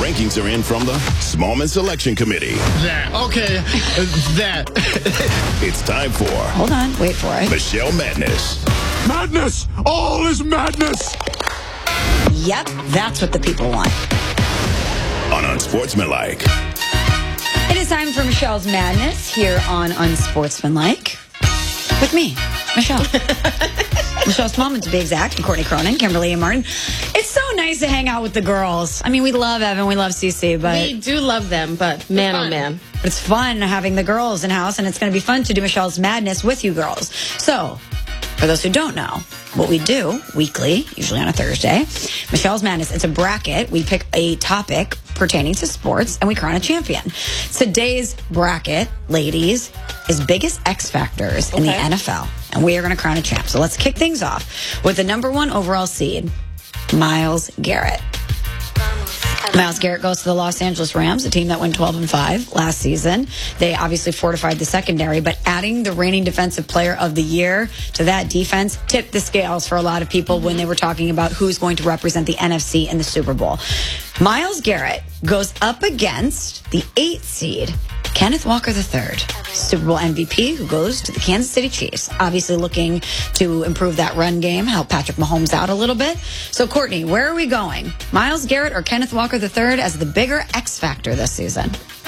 rankings are in from the Smallman Selection Committee. That. It's time for... Hold on, wait for it. Michelle Madness. Madness! All is madness! Yep, that's what the people want. On Unsportsmanlike. It is time for Michelle's Madness here on Unsportsmanlike. With me, Michelle. Michelle Smallman, to be exact, and Courtney Cronin, Kimberly and Martin. It's so nice to hang out with the girls. I mean, we love Evan, we love Cece, but... We do love them, but man, oh man. But it's fun having the girls in house, and it's going to be fun to do Michelle's Madness with you girls. So, for those who don't know, what we do weekly, usually on a Thursday, Michelle's Madness, it's a bracket. We pick a topic pertaining to sports, and we crown a champion. Today's bracket, ladies, is biggest X factors in the NFL, and we are going to crown a champ. So let's kick things off with the number 1 overall seed, Myles Garrett. Myles Garrett goes to the Los Angeles Rams, a team that went 12-5 last season. They obviously fortified the secondary, but adding the reigning defensive player of the year to that defense tipped the scales for a lot of people when they were talking about who's going to represent the NFC in the Super Bowl. Myles Garrett goes up against the 8th seed, Kenneth Walker III, Super Bowl MVP, who goes to the Kansas City Chiefs, obviously looking to improve that run game, help Patrick Mahomes out a little bit. So, Courtney, where are we going? Myles Garrett or Kenneth Walker III as the bigger X factor this season?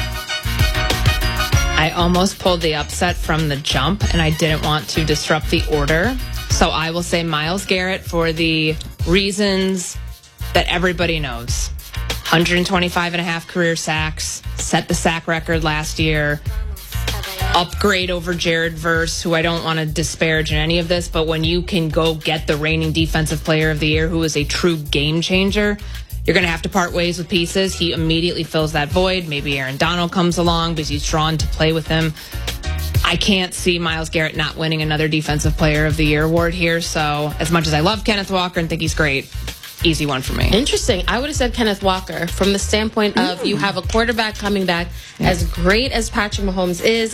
I almost pulled the upset from the jump, and I didn't want to disrupt the order. So I will say Myles Garrett for the reasons that everybody knows. 125.5 career sacks, set the sack record last year, upgrade over Jared Verse, who I don't want to disparage in any of this, but when you can go get the reigning defensive player of the year who is a true game changer, you're going to have to part ways with pieces. He immediately fills that void. Maybe Aaron Donald comes along because he's drawn to play with him. I can't see Myles Garrett not winning another Defensive Player of the Year award here, so as much as I love Kenneth Walker and think he's great, easy one for me. Interesting. I would have said Kenneth Walker from the standpoint of you have a quarterback coming back as great as Patrick Mahomes is,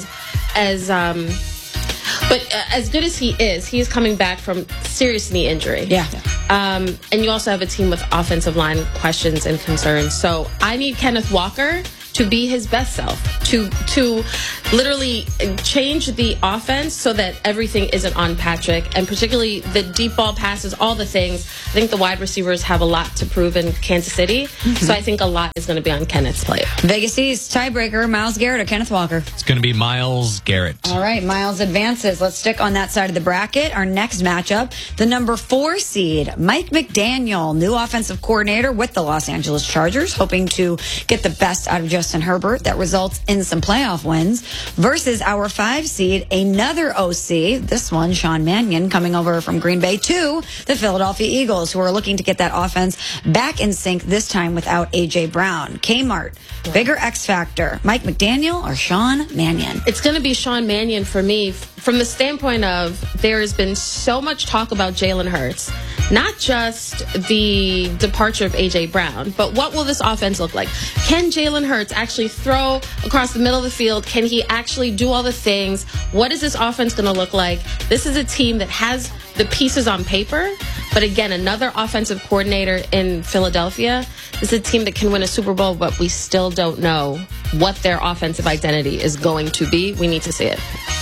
but as good as he is coming back from serious knee injury. Yeah. And you also have a team with offensive line questions and concerns. So I need Kenneth Walker to be his best self, to literally change the offense so that everything isn't on Patrick, and particularly the deep ball passes, all the things. I think the wide receivers have a lot to prove in Kansas City, so I think a lot is going to be on Kenneth's plate. Vegas East tiebreaker, Myles Garrett or Kenneth Walker? It's going to be Myles Garrett. All right, Myles advances. Let's stick on that side of the bracket. Our next matchup, the number 4 seed, Mike McDaniel, new offensive coordinator with the Los Angeles Chargers, hoping to get the best out of Justin Herbert that results in some playoff wins, versus our 5 seed, another OC, this one, Sean Mannion, coming over from Green Bay to the Philadelphia Eagles, who are looking to get that offense back in sync, this time without A.J. Brown. Kmart, bigger X factor, Mike McDaniel or Sean Mannion? It's going to be Sean Mannion for me, from the standpoint of there has been so much talk about Jalen Hurts. Not just the departure of A.J. Brown, but what will this offense look like? Can Jalen Hurts actually throw across the middle of the field? Can he actually do all the things? What is this offense going to look like? This is a team that has the pieces on paper, but again, another offensive coordinator in Philadelphia. This is a team that can win a Super Bowl, but we still don't know what their offensive identity is going to be. We need to see it.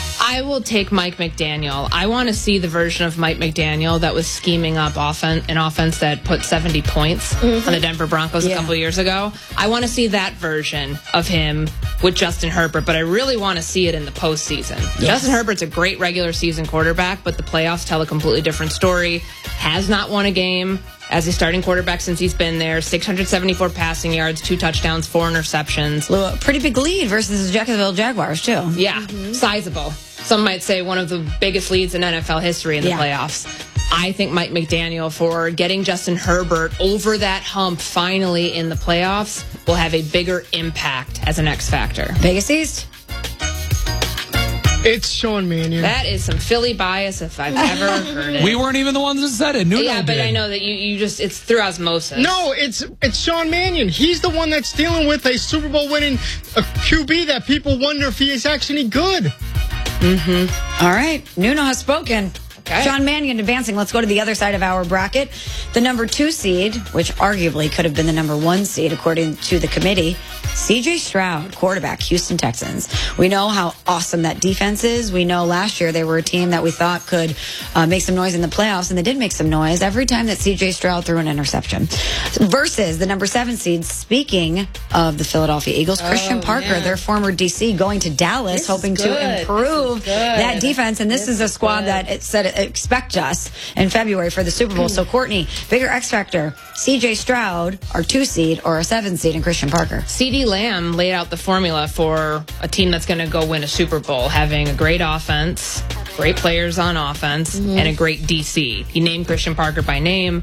I will take Mike McDaniel. I want to see the version of Mike McDaniel that was scheming up an offense that put 70 points on the Denver Broncos a couple years ago. I want to see that version of him with Justin Herbert, but I really want to see it in the postseason. Yes. Justin Herbert's a great regular season quarterback, but the playoffs tell a completely different story. Has not won a game as a starting quarterback since he's been there. 674 passing yards, 2 touchdowns, 4 interceptions. Pretty big lead versus the Jacksonville Jaguars, too. Yeah, sizable. Some might say one of the biggest leads in NFL history in the playoffs. I think Mike McDaniel, for getting Justin Herbert over that hump finally in the playoffs, will have a bigger impact as an X factor. Vegas East? It's Sean Mannion. That is some Philly bias if I've ever heard it. We weren't even the ones that said it. Nuno but did. I know that you just, it's through osmosis. No, it's Sean Mannion. He's the one that's dealing with a Super Bowl winning QB that people wonder if he is actually good. All right. Nuno has spoken. Okay. Sean Mannion advancing. Let's go to the other side of our bracket. The number 2 seed, which arguably could have been the number 1 seed according to the committee, C.J. Stroud, quarterback, Houston Texans. We know how awesome that defense is. We know last year they were a team that we thought could make some noise in the playoffs, and they did make some noise every time that C.J. Stroud threw an interception. Versus the number 7 seed, speaking of the Philadelphia Eagles, Christian Parker, their former DC, going to Dallas, hoping to improve that defense. And this is a squad that it said expect us in February for the Super Bowl. So, Courtney, bigger X factor, C.J. Stroud, our 2 seed, or a 7 seed in Christian Parker? CeeDee Lamb laid out the formula for a team that's going to go win a Super Bowl, having a great offense, great players on offense, and a great DC. He named Christian Parker by name.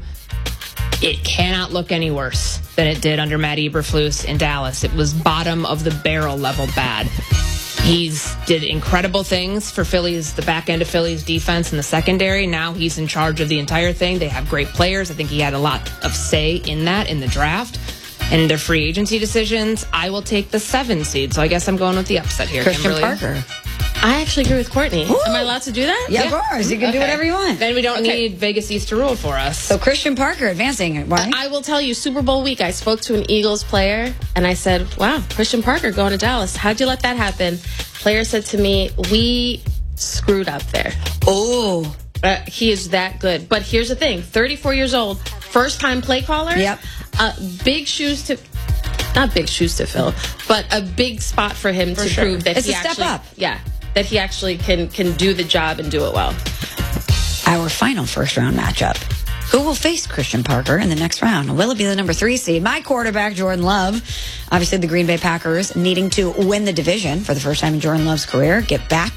It cannot look any worse than it did under Matt Eberflus in Dallas. It was bottom of the barrel level bad. He's did incredible things for Philly's, the back end of Philly's defense in the secondary. Now he's in charge of the entire thing. They have great players. I think he had a lot of say in that in the draft and their free agency decisions. I will take the 7 seed. So I guess I'm going with the upset here, Christian Kimberly. Parker. I actually agree with Courtney. Ooh. Am I allowed to do that? Yeah, of course. You can do whatever you want. Then we don't need Vegas East to rule for us. So Christian Parker advancing. Why? I will tell you, Super Bowl week, I spoke to an Eagles player, and I said, wow, Christian Parker going to Dallas. How'd you let that happen? Player said to me, we screwed up there. Oh. He is that good. But here's the thing, 34 years old, first-time play caller. Yep. Big shoes to... Not big shoes to fill, but a big spot for him to prove that It's he a step actually... up. Yeah, that he actually can do the job and do it well. Our final first-round matchup. Who will face Christian Parker in the next round? Will it be the number 3 seed? My quarterback, Jordan Love. Obviously, the Green Bay Packers needing to win the division for the first time in Jordan Love's career. Get back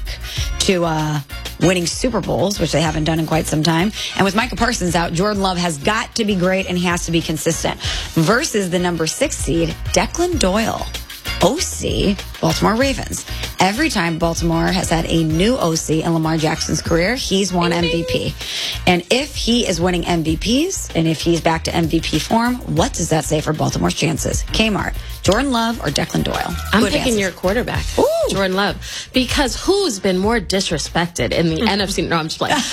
to winning Super Bowls, which they haven't done in quite some time. And with Micah Parsons out, Jordan Love has got to be great and he has to be consistent. Versus the number 6 seed, Declan Doyle. OC, Baltimore Ravens. Every time Baltimore has had a new OC in Lamar Jackson's career, he's won MVP. And if he is winning MVPs, and if he's back to MVP form, what does that say for Baltimore's chances? Kmart, Jordan Love, or Declan Doyle? I'm Who picking advances? your quarterback, Ooh. Jordan Love, because who's been more disrespected in the NFC? No, I'm just playing.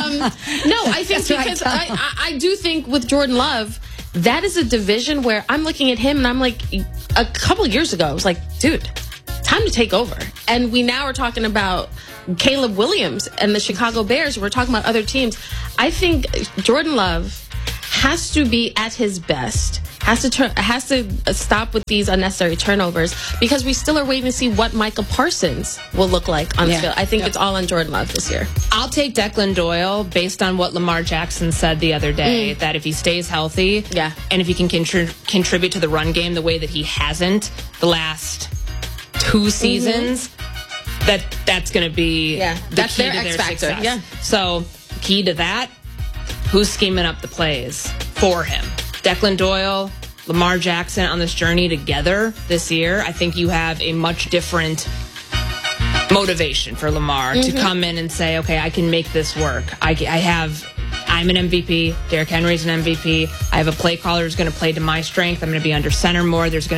No, I think because I do think with Jordan Love, that is a division where I'm looking at him and I'm like, a couple of years ago, I was like, dude, time to take over. And we now are talking about Caleb Williams and the Chicago Bears. We're talking about other teams. I think Jordan Love has to be at his best, has to stop with these unnecessary turnovers, because we still are waiting to see what Micah Parsons will look like on the field. I think it's all on Jordan Love this year. I'll take Declan Doyle based on what Lamar Jackson said the other day, that if he stays healthy, and if he can contribute to the run game the way that he hasn't the last 2 seasons, that's going to be the key to their success. Yeah. So, key to that, who's scheming up the plays for him? Declan Doyle, Lamar Jackson on this journey together this year. I think you have a much different motivation for Lamar to come in and say, okay, I can make this work. I'm an MVP. Derrick Henry's an MVP. I have a play caller who's going to play to my strength. I'm going to be under center more. There's going